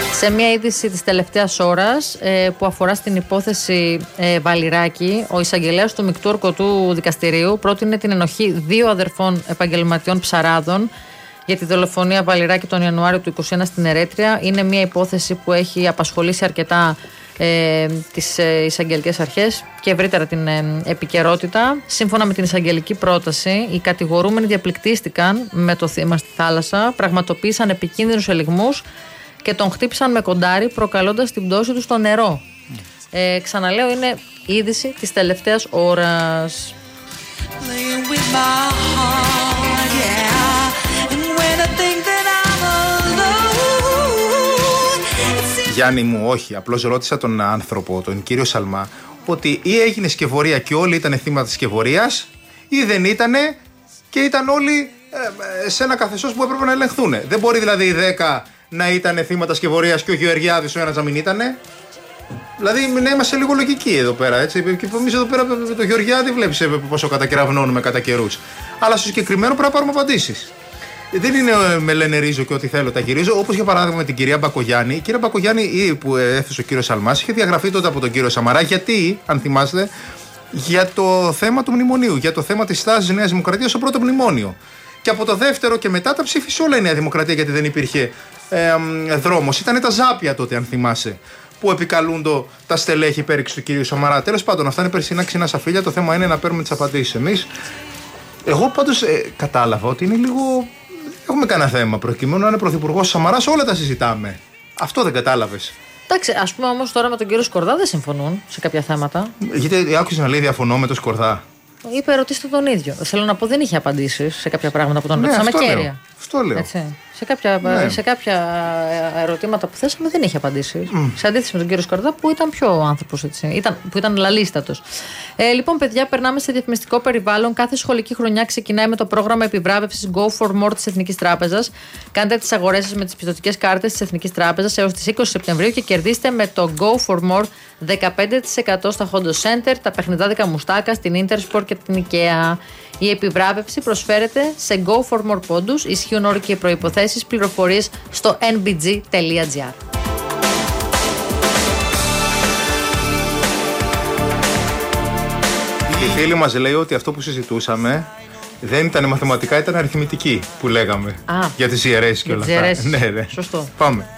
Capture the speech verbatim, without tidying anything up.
Σε μια είδηση της τελευταίας ώρας ε, που αφορά στην υπόθεση ε, Βαλιράκη, ο εισαγγελέας του Μεικτού Ορκωτού Δικαστηρίου πρότεινε την ενοχή δύο αδερφών επαγγελματιών ψαράδων για τη δολοφονία Βαλιράκη τον Ιανουάριο του είκοσι ένα στην Ερέτρια. Είναι μια υπόθεση που έχει απασχολήσει αρκετά ε, τις ε, εισαγγελικές αρχές και ευρύτερα την ε, επικαιρότητα. Σύμφωνα με την εισαγγελική πρόταση, οι κατηγορούμενοι διαπληκτίστηκαν με το θύμα στη θάλασσα, πραγματοποίησαν επικίνδυνους ελιγμούς και τον χτύπησαν με κοντάρι, προκαλώντας την πτώση του στο νερό. Ε, ξαναλέω, είναι είδηση της τελευταίας ώρας. Γιάννη μου, όχι. Απλώς ρώτησα τον άνθρωπο, τον κύριο Σαλμά, ότι ή έγινε σκευωρία και όλοι ήταν θύματα σκευωρίας, ή δεν ήτανε και ήταν όλοι ε, σε ένα καθεστώς που έπρεπε να ελεγχθούν. Δεν μπορεί δηλαδή οι δέκα να ήταν θύματα σκευωρίας και ο Γεωργιάδης ο ένας να μην ήτανε. Δηλαδή να είμαστε λίγο λογικοί εδώ πέρα. Έτσι. Και εμείς εδώ πέρα το Γεωργιάδη βλέπεις πόσο κατακεραυνώνουμε κατά καιρούς. Αλλά στο συγκεκριμένο πρέπει να πάρουμε απαντήσεις. Δεν είναι με λένε ρίζω και ό,τι θέλω τα γυρίζω. Όπως για παράδειγμα με την κυρία Μπακογιάννη. Η κυρία Μπακογιάννη που έθεσε ο κύριος Σαλμάς είχε διαγραφεί τότε από τον κύριο Σαμαρά. Γιατί, αν θυμάστε, για το θέμα του μνημονίου, για το θέμα της στάσης της Νέας Δημοκρατίας στο πρώτο μνημόνιο. Και από το δεύτερο και μετά τα ψήφισε όλα η Νέα Δημοκρατία γιατί δεν υπήρχε ε, δρόμος. Ήταν τα ζάπια τότε, αν θυμάσαι, που επικαλούνται τα στελέχη υπέρηξη του κυρίου Σαμαρά. Τέλος πάντων, αυτά είναι περσινά ξινά σαφίλια. Το θέμα είναι να παίρνουμε τις απαντήσεις εμείς. Εγώ πάντως ε, κατάλαβα ότι είναι λίγο. Έχουμε κανένα θέμα. Προκειμένου να είναι πρωθυπουργός Σαμαράς, όλα τα συζητάμε. Αυτό δεν κατάλαβες. Εντάξει, ας πούμε όμως τώρα με τον κύριο Σκορδά δεν συμφωνούν σε κάποια θέματα. Γιατί άκουσε να λέει διαφωνώ με τον Σκορδά. Είπε ρωτήστε τον ίδιο. Θέλω να πω δεν είχε απαντήσεις σε κάποια πράγματα που τον ναι, ρωτήσαμε αυτό κέρια. Λέω. Αυτό λέω. Έτσι. Σε, κάποια, ναι. σε κάποια ερωτήματα που θέσαμε δεν είχε απαντήσεις. Mm. Σε αντίθεση με τον κύριο Σκορδά που ήταν πιο άνθρωπος, έτσι, ήταν, που ήταν λαλίστατος. Ε, λοιπόν, παιδιά, περνάμε σε διαφημιστικό περιβάλλον. Κάθε σχολική χρονιά ξεκινάει με το πρόγραμμα επιβράβευσης Go for More της Εθνικής Τράπεζας. Κάντε τις αγορές σας με τις πιστωτικές κάρτες της Εθνικής Τράπεζας έως τις είκοσι Σεπτεμβρίου και κερδίστε με το Go for More δεκαπέντε τοις εκατό στα Hondo Center, τα παιχνιδάδικα Μουστάκα, στην Intersport και την IKEA. Η επιβράβευση προσφέρεται σε Go for More πόντους. Ισχύουν όροι και προϋποθέσεις. Πληροφορίες στο εν μπι τζι τελεία τζι άρ. Η φίλη μας λέει ότι αυτό που συζητούσαμε δεν ήταν μαθηματικά, ήταν αριθμητική που λέγαμε. Α, για τις ιερέσεις και όλα αυτά. Ναι, ναι. Σωστό. Πάμε.